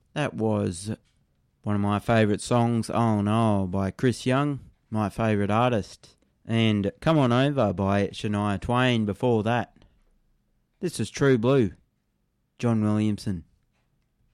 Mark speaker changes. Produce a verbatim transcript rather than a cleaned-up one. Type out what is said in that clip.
Speaker 1: That was one of my favourite songs, Oh No, by Chris Young, my favourite artist. And Come On Over by Shania Twain before that. This is True Blue, John Williamson.